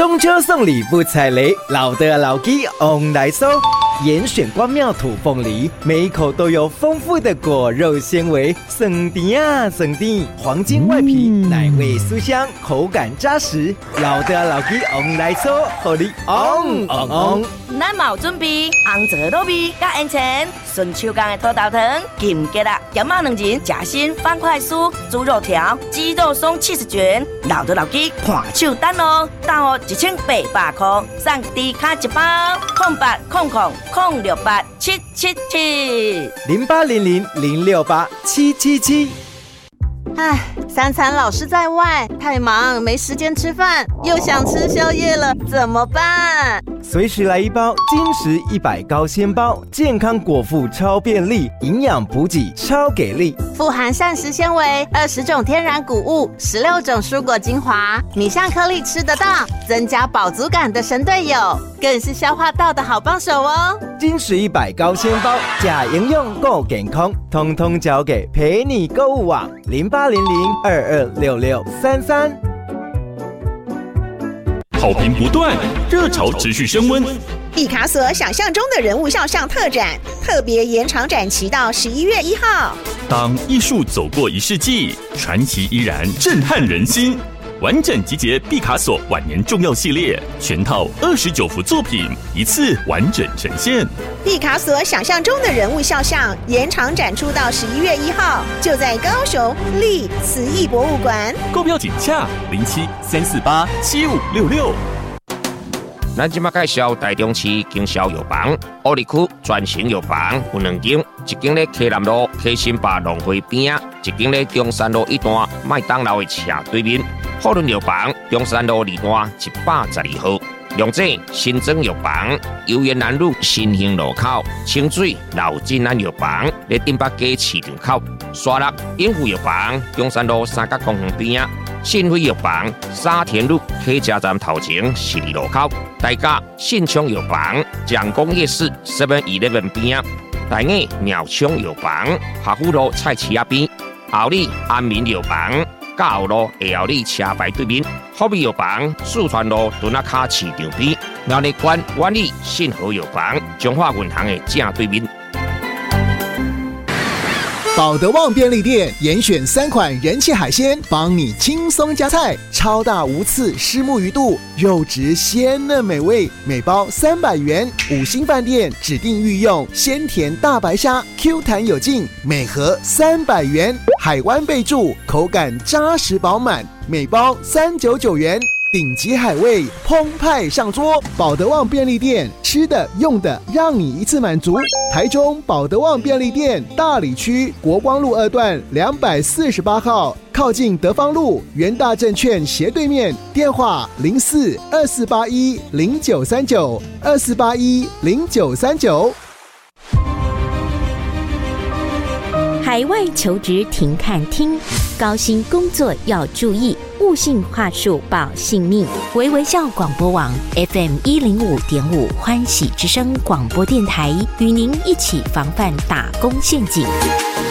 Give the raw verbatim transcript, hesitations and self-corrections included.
中秋送礼不踩雷，老的老鸡 on 来收。严选关庙土凤梨，每一口都有丰富的果肉纤维，酸甜啊酸甜，黄金外皮，嗯、奶味酥香，口感扎实。老的老鸡 on 来收，互你 on on on。 咱嘛有准备红枣糯米加烟肠，顺手工的土豆汤，金桔啦，咸肉两仁，夹心方块酥，猪肉条，鸡肉松七十卷，老的老鸡看手单哦，单哦一千八百块，送低卡一包，空八空空。空六八七七七零八零零零六八七七七。 唉，三餐老是在外，太忙没时间吃饭，又想吃宵夜了，怎么办？ 随时来一包金石一百高纤包，健康果腹超便利，营养补给超给力， 富含膳食纤维，二十种天然谷物，十六种蔬果精华，米香颗粒吃得到，增加饱足感的神队友，更是消化道的好帮手哦。 金石一百高纤包，假营养够健康，通通交给陪你购物网零八零零二二六六三三。 好评不断，热潮持续升温。 毕卡索想象中的人物肖像特展，特别延长展期到十一月一号。 当艺术走过一世纪，传奇依然震撼人心。完整集结毕卡索晚年重要系列，全套二十九幅作品，一次完整呈现。 毕卡索想象中的人物肖像延长展出到十一月一号，就在高雄立慈艺博物馆。 购票请洽零七三四八七五六六。 咱即马介绍台中市经销药房，乌里区专型药房有两间，一间咧溪南路溪新坝农会边啊，一间咧中山路一段麦当劳的斜对面。福伦药房中山路二段一百十二号。龙井新庄药房游园南路新兴路口，清水老金安药房咧顶北街市场口，沙鹿永福药房中山路三角公园边啊，信辉药房沙田路客家站头前十二路口，大甲信昌药房蒋公夜市 seven eleven 边啊，大雅鸟昌药房下湖路菜市仔边，后里安民药房甲后路下后里车牌对面，福美药房四川路墩仔卡市场边，苗栗县万里信和药房中华银行的正对面。 保德旺便利店严选三款人气海鲜，帮你轻松加菜。超大无刺虱目鱼肚，肉质鲜嫩美味，每包三百元。五星饭店指定御用鲜甜大白虾 ，Q 弹有劲，每盒三百元。海湾贝柱，口感扎实饱满，每包三百九十九元。顶级海味澎湃上桌，保德旺便利店吃的用的让你一次满足。台中保德旺便利店大里区国光路二段两百四十八号，靠近德芳路元大证券斜对面，电话零四二四八一零九三九二四八一零九三九。 海外求职停看听，高薪工作要注意，误信话术保性命。微微笑广播网 F M 一零五点五欢喜之声广播电台，与您一起防范打工陷阱。